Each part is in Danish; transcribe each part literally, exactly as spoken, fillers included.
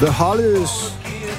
The Hollies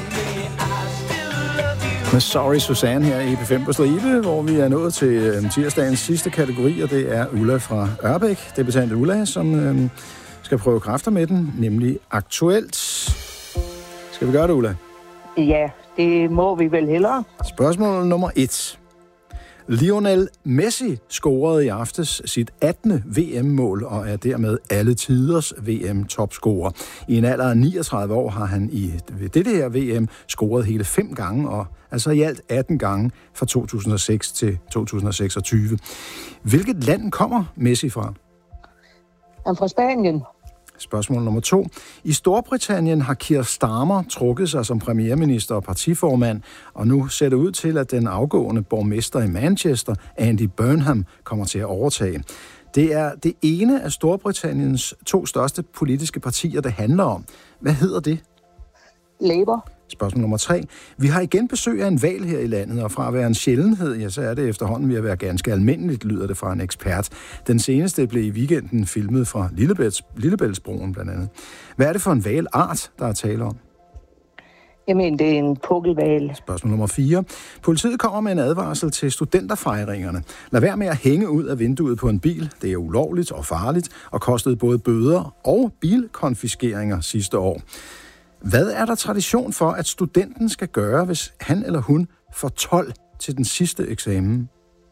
med Sorry Susanne her i P fem på stribe, hvor vi er nået til øh, tirsdagens sidste kategori, og det er Ulla fra Ørbæk, debutant Ulla, som øh, skal prøve kræfter med den, nemlig aktuelt. Skal vi gøre det, Ulla? Ja, det må vi vel hellere. Spørgsmål nummer et. Lionel Messi scorede i aftes sit attende V M-mål og er dermed alle tiders V M-topscorer. I en alder af niogtredive år har han i ved dette her V M scoret hele fem gange, og altså i alt atten gange fra to tusind og seks til to tusind og seksogtyve. Hvilket land kommer Messi fra? Han er fra Spanien. Spørgsmål nummer to. I Storbritannien har Keir Starmer trukket sig som premierminister og partiformand, og nu ser det ud til, at den afgående borgmester i Manchester, Andy Burnham, kommer til at overtage. Det er det ene af Storbritanniens to største politiske partier, det handler om. Hvad hedder det? Labour. Spørgsmål nummer tre. Vi har igen besøg af en hval her i landet, og fra at være en sjældenhed, ja, så er det efterhånden ved at være ganske almindeligt, lyder det fra en ekspert. Den seneste blev i weekenden filmet fra Lillebælts, Lillebæltsbroen blandt andet. Hvad er det for en hvalart, der er tale om? Jamen, det er en pukkelhval. Spørgsmål nummer fire. Politiet kommer med en advarsel til studenterfejringerne. Lad være med at hænge ud af vinduet på en bil. Det er ulovligt og farligt, og kostede både bøder og bilkonfiskeringer sidste år. Hvad er der tradition for, at studenten skal gøre, hvis han eller hun får tolv til den sidste eksamen?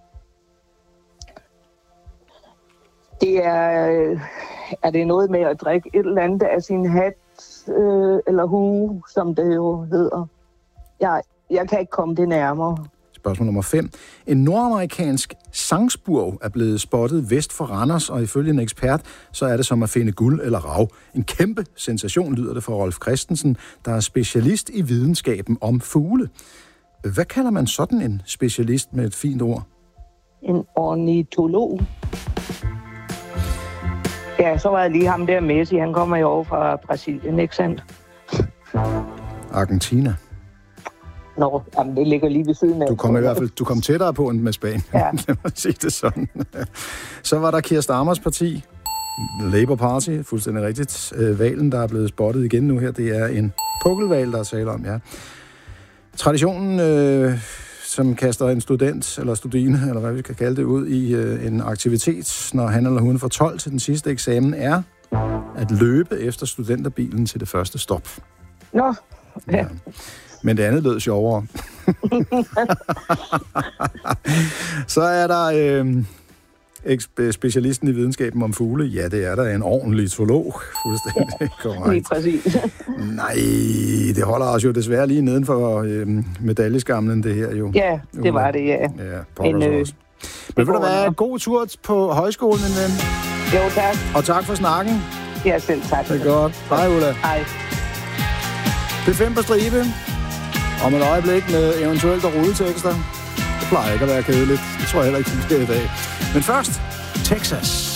Det er, er det noget med at drikke et eller andet af sin hat øh, eller hue, som det jo hedder. Jeg, jeg kan ikke komme det nærmere. Spørgsmål nummer fem. En nordamerikansk sangspurv er blevet spottet vest for Randers, og ifølge en ekspert, så er det som at finde guld eller rav. En kæmpe sensation, lyder det fra Rolf Christensen, der er specialist i videnskaben om fugle. Hvad kalder man sådan en specialist med et fint ord? En ornitolog. Ja, så var jeg lige ham der Messi. Han kommer jo over fra Brasilien, ikke sandt? Argentina. Nå, jamen, det ligger lige ved siden af. Du kom i hvert fald du kom tættere på end med Spanien. Ja. Lad mig sige det sådan. Så var der Keir Starmers parti, Labour Party, fuldstændig rigtigt. Hvalen, der er blevet spottet igen nu her, det er en pukkelhval, der er tale om, ja. Traditionen, øh, som kaster en student, eller studine, eller hvad vi kan kalde det, ud i øh, en aktivitet, når han eller hun får tolv til den sidste eksamen, er at løbe efter studenterbilen til det første stop. Nå, ja. Ja. Men det andet lød sjovere. Så er der øh, specialisten i videnskaben om fugle. Ja, det er der en ordentlig zoolog. Fuldstændig korrekt. Lige præcis. Nej, det holder os jo desværre lige neden for øh, medaljeskamlen, det her jo. Ja, det var det, ja. Ja, pokker øh, også. Men vil der være god tur på højskolen, min ven? Jo, tak. Og tak for snakken. Ja, selv tak. Det er godt. Hej, Ulla. Hej. P fem på stribe. Om et øjeblik med eventuelt og rulletekster. Det plejer ikke at være kedeligt. Det tror jeg heller ikke, det sker i dag. Men først, Texas.